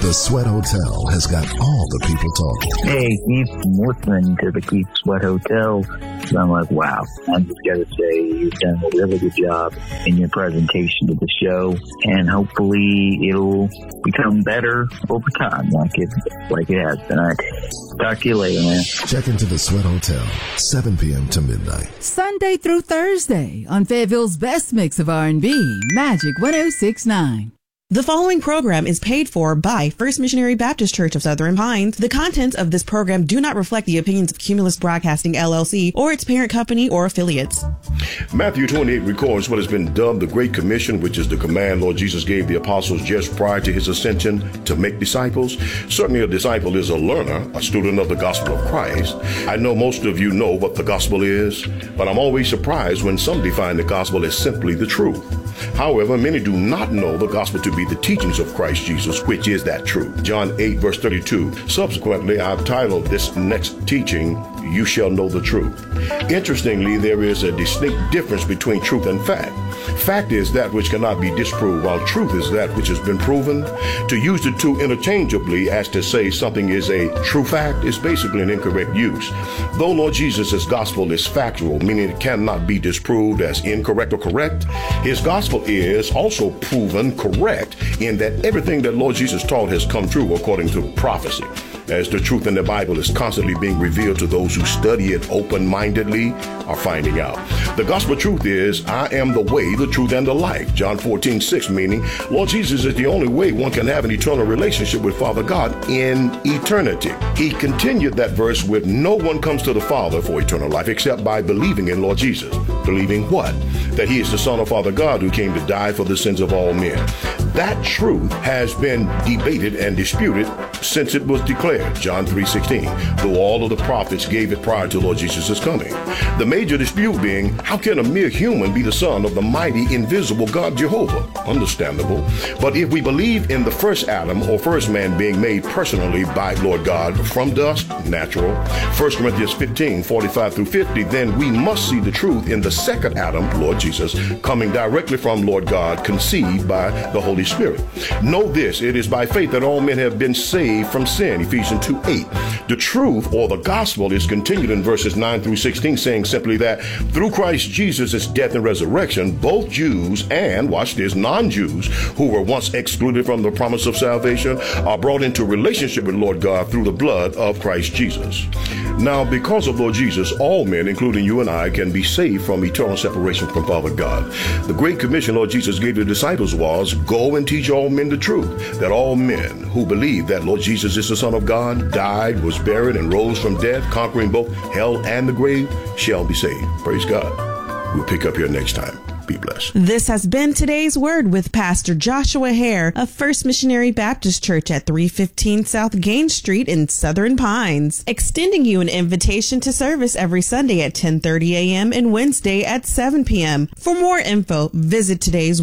The Sweat Hotel has got all the people talking. Hey, Keith, I'm listening to the Keith Sweat Hotel. So I'm like, wow, I'm just got to say you've done a really good job in your presentation of the show, and hopefully it'll become better over time like it has been. All right. Talk to you later, man. Check into the Sweat Hotel, 7 p.m. to midnight. Sunday through Thursday on Fayetteville's best mix of R&B, Magic 106.9. The following program is paid for by First Missionary Baptist Church of Southern Pines. The contents of this program do not reflect the opinions of Cumulus Broadcasting, LLC, or its parent company or affiliates. Matthew 28 records what has been dubbed the Great Commission, which is the command Lord Jesus gave the apostles just prior to his ascension to make disciples. Certainly a disciple is a learner, a student of the gospel of Christ. I know most of you know what the gospel is, but I'm always surprised when some define the gospel as simply the truth. However, many do not know the gospel to be the teachings of Christ Jesus, which is that truth. John 8, verse 32. Subsequently, I've titled this next teaching, You Shall Know the Truth. Interestingly, there is a distinct difference between truth and fact. Fact is that which cannot be disproved, while truth is that which has been proven. To use the two interchangeably as to say something is a true fact is basically an incorrect use. Though Lord Jesus' gospel is factual, meaning it cannot be disproved as incorrect or correct, his gospel is also proven correct in that everything that Lord Jesus taught has come true according to prophecy. As the truth in the Bible is constantly being revealed to those who study it open-mindedly are finding out. The gospel truth is, I am the way, the truth, and the life. John 14:6, meaning Lord Jesus is the only way one can have an eternal relationship with Father God in eternity. He continued that verse with, no one comes to the Father for eternal life except by believing in Lord Jesus. Believing what? That he is the Son of Father God who came to die for the sins of all men. That truth has been debated and disputed since it was declared. John 3:16, though all of the prophets gave it prior to Lord Jesus' coming. The major dispute being, how can a mere human be the son of the mighty, invisible God Jehovah? Understandable. But if we believe in the first Adam or first man being made personally by Lord God from dust, natural, 1 Corinthians 15:45-50, then we must see the truth in the second Adam, Lord Jesus, coming directly from Lord God, conceived by the Holy Spirit. Know this, it is by faith that all men have been saved from sin, Ephesians 2:8. The truth or the gospel is continued in verses 9-16, saying simply that through Christ Jesus' death and resurrection, both Jews and, watch this, non-Jews who were once excluded from the promise of salvation are brought into relationship with Lord God through the blood of Christ Jesus. Now, because of Lord Jesus, all men, including you and I, can be saved from eternal separation from Father God. The Great Commission Lord Jesus gave the disciples was, go and teach all men the truth, that all men who believe that Lord Jesus is the Son of God, died, was buried, and rose from death, conquering both hell and the grave, shall be saved. Praise God. We'll pick up here next time. Be blessed. This has been today's word with Pastor Joshua Hare of First Missionary Baptist Church at 315 South Gain Street in Southern Pines, extending you an invitation to service every Sunday at 10:30 a.m. and Wednesday at 7 p.m. For more info, visit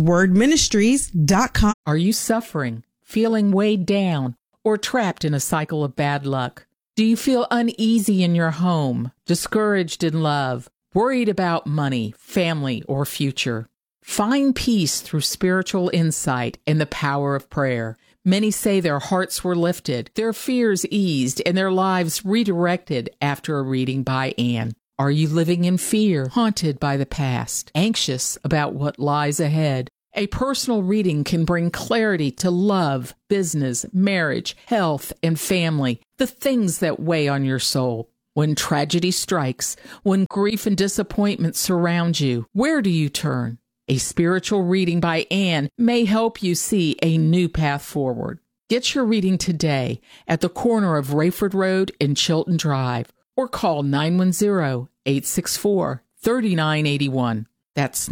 today'swordministries.com. Are you suffering, feeling weighed down, or trapped in a cycle of bad luck? Do you feel uneasy in your home, discouraged in love, worried about money, family, or future? Find peace through spiritual insight and the power of prayer. Many say their hearts were lifted, their fears eased, and their lives redirected after a reading by Ann. Are you living in fear, haunted by the past, anxious about what lies ahead? A personal reading can bring clarity to love, business, marriage, health, and family, the things that weigh on your soul. When tragedy strikes, when grief and disappointment surround you, where do you turn? A spiritual reading by Ann may help you see a new path forward. Get your reading today at the corner of Rayford Road and Chilton Drive, or call 910-864-3981. That's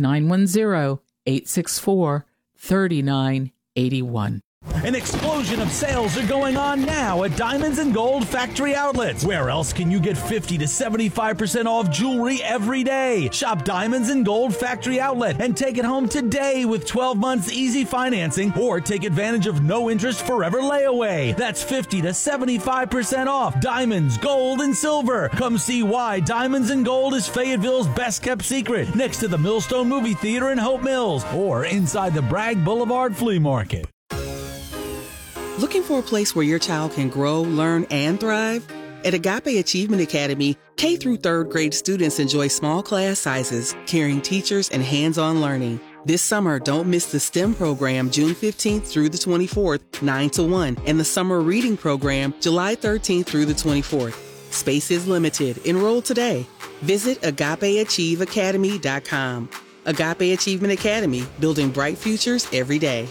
910-864-3981. An explosion of sales are going on now at Diamonds and Gold Factory Outlets. Where else can you get 50 to 75% off jewelry every day? Shop Diamonds and Gold Factory Outlet and take it home today with 12 months easy financing, or take advantage of no interest forever layaway. That's 50 to 75% off diamonds, gold, and silver. Come see why Diamonds and Gold is Fayetteville's best kept secret, next to the Millstone Movie Theater in Hope Mills, or inside the Bragg Boulevard Flea Market. Looking for a place where your child can grow, learn, and thrive? At Agape Achievement Academy, K through 3rd grade students enjoy small class sizes, caring teachers, and hands-on learning. This summer, don't miss the STEM program June 15th through the 24th, 9 to 1, and the summer reading program July 13th through the 24th. Space is limited. Enroll today. Visit AgapeAchieveAcademy.com. Agape Achievement Academy, building bright futures every day.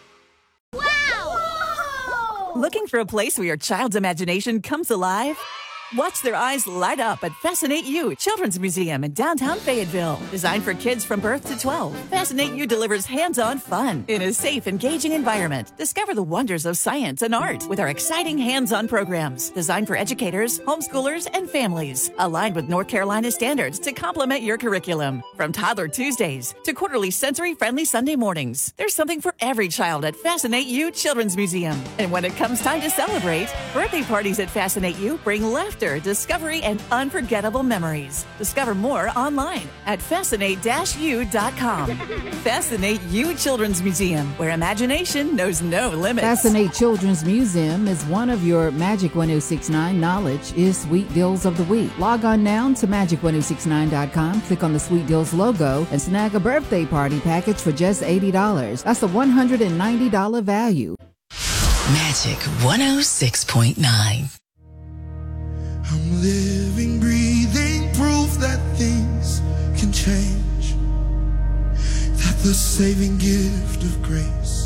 Wow! Looking for a place where your child's imagination comes alive? Watch their eyes light up at Fascinate You Children's Museum in downtown Fayetteville. Designed for kids from birth to 12, Fascinate You delivers hands-on fun in a safe, engaging environment. Discover the wonders of science and art with our exciting hands-on programs designed for educators, homeschoolers, and families. Aligned with North Carolina standards to complement your curriculum. From Toddler Tuesdays to quarterly sensory-friendly Sunday mornings, there's something for every child at Fascinate You Children's Museum. And when it comes time to celebrate, birthday parties at Fascinate You bring laughter, discovery, and unforgettable memories. Discover more online at fascinate-u.com. Fascinate You Children's Museum, where imagination knows no limits. Fascinate Children's Museum is one of your Magic 1069 knowledge is Sweet Deals of the Week. Log on now to magic1069.com, click on the Sweet Deals logo, and snag a birthday party package for just $80. That's a $190 value. Magic 106.9. I'm living, breathing proof that things can change, that the saving gift of grace